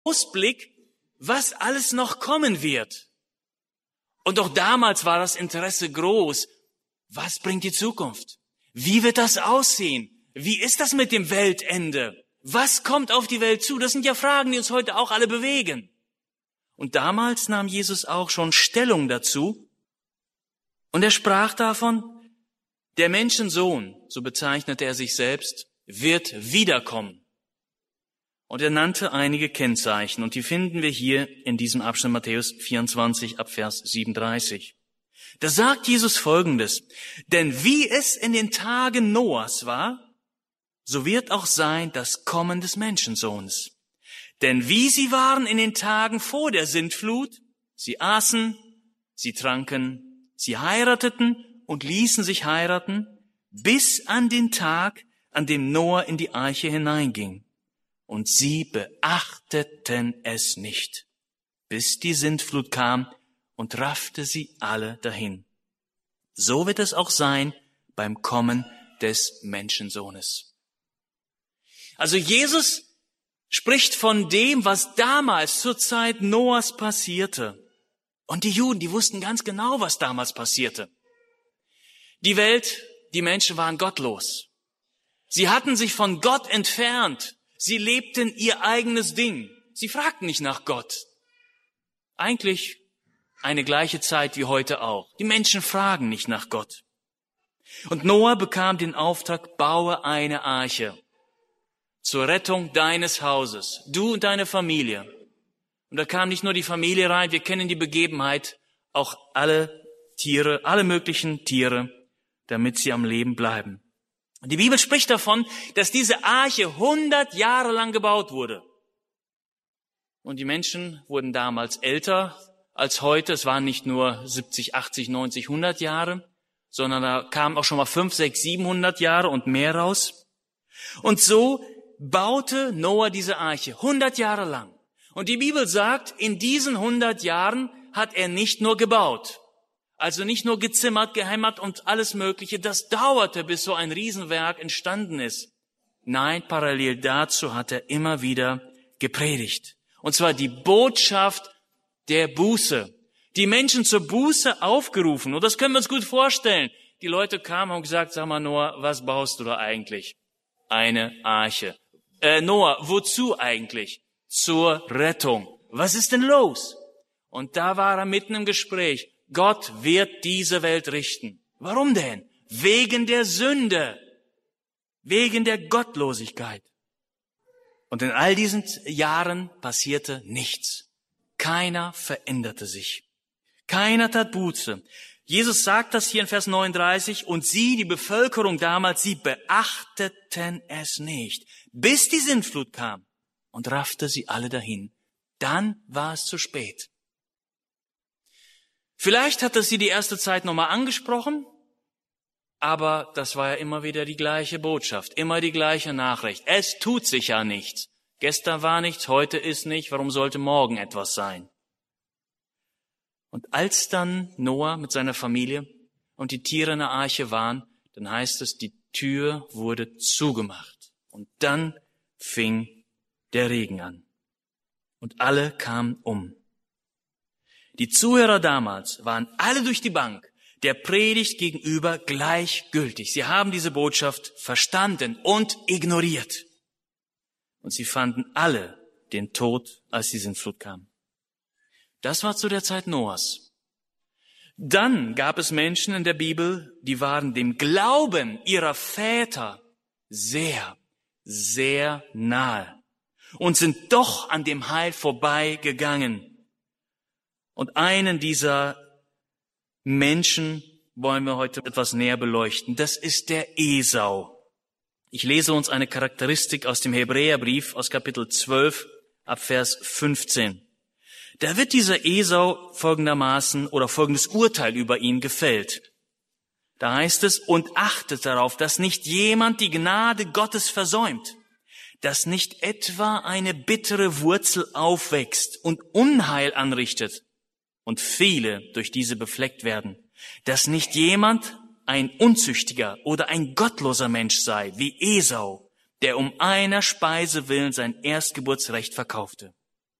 Ausblick, was alles noch kommen wird. Und auch damals war das Interesse groß. Was bringt die Zukunft? Wie wird das aussehen? Wie ist das mit dem Weltende? Was kommt auf die Welt zu? Das sind ja Fragen, die uns heute auch alle bewegen. Und damals nahm Jesus auch schon Stellung dazu. Und er sprach davon, der Menschensohn, so bezeichnete er sich selbst, wird wiederkommen. Und er nannte einige Kennzeichen, und die finden wir hier in diesem Abschnitt Matthäus 24 ab Vers 37. Da sagt Jesus Folgendes: Denn wie es in den Tagen Noahs war, so wird auch sein das Kommen des Menschensohnes. Denn wie sie waren in den Tagen vor der Sintflut, sie aßen, sie tranken, sie heirateten und ließen sich heiraten, bis an den Tag, an dem Noah in die Arche hineinging. Und sie beachteten es nicht, bis die Sintflut kam und raffte sie alle dahin. So wird es auch sein beim Kommen des Menschensohnes. Also Jesus spricht von dem, was damals zur Zeit Noahs passierte. Und die Juden, die wussten ganz genau, was damals passierte. Die Welt, die Menschen waren gottlos. Sie hatten sich von Gott entfernt. Sie lebten ihr eigenes Ding. Sie fragten nicht nach Gott. Eigentlich eine gleiche Zeit wie heute auch. Die Menschen fragen nicht nach Gott. Und Noah bekam den Auftrag, baue eine Arche zur Rettung deines Hauses, du und deine Familie. Und da kam nicht nur die Familie rein, wir kennen die Begebenheit, auch alle Tiere, alle möglichen Tiere, damit sie am Leben bleiben. Und die Bibel spricht davon, dass diese Arche 100 Jahre lang gebaut wurde. Und die Menschen wurden damals älter als heute. Es waren nicht nur 70, 80, 90, 100 Jahre, sondern da kamen auch schon mal 5, 6, 700 Jahre und mehr raus. Und so baute Noah diese Arche 100 Jahre lang. Und die Bibel sagt, in diesen 100 Jahren hat er nicht nur gebaut, also nicht nur gezimmert, gehämmert und alles Mögliche. Das dauerte, bis so ein Riesenwerk entstanden ist. Nein, parallel dazu hat er immer wieder gepredigt. Und zwar die Botschaft der Buße. Die Menschen zur Buße aufgerufen. Und das können wir uns gut vorstellen. Die Leute kamen und gesagt, sag mal Noah, was baust du da eigentlich? Eine Arche. Noah, wozu eigentlich? Zur Rettung. Was ist denn los? Und da war er mitten im Gespräch. Gott wird diese Welt richten. Warum denn? Wegen der Sünde. Wegen der Gottlosigkeit. Und in all diesen Jahren passierte nichts. Keiner veränderte sich. Keiner tat Buße. Jesus sagt das hier in Vers 39, und sie, die Bevölkerung damals, sie beachteten es nicht, bis die Sintflut kam und raffte sie alle dahin. Dann war es zu spät. Vielleicht hat es sie die erste Zeit nochmal angesprochen, aber das war ja immer wieder die gleiche Botschaft, immer die gleiche Nachricht. Es tut sich ja nichts. Gestern war nichts, heute ist nicht, warum sollte morgen etwas sein? Und als dann Noah mit seiner Familie und die Tiere in der Arche waren, dann heißt es, die Tür wurde zugemacht. Und dann fing der Regen an. Und alle kamen um. Die Zuhörer damals waren alle durch die Bank der Predigt gegenüber gleichgültig. Sie haben diese Botschaft verstanden und ignoriert. Und sie fanden alle den Tod, als die Sintflut kam. Das war zu der Zeit Noahs. Dann gab es Menschen in der Bibel, die waren dem Glauben ihrer Väter sehr, sehr nahe und sind doch an dem Heil vorbeigegangen. Und einen dieser Menschen wollen wir heute etwas näher beleuchten. Das ist der Esau. Ich lese uns eine Charakteristik aus dem Hebräerbrief aus Kapitel 12 ab Vers 15. Da wird dieser Esau folgendermaßen oder folgendes Urteil über ihn gefällt. Da heißt es, und achtet darauf, dass nicht jemand die Gnade Gottes versäumt, dass nicht etwa eine bittere Wurzel aufwächst und Unheil anrichtet und viele durch diese befleckt werden, dass nicht jemand ein unzüchtiger oder ein gottloser Mensch sei, wie Esau, der um einer Speise willen sein Erstgeburtsrecht verkaufte.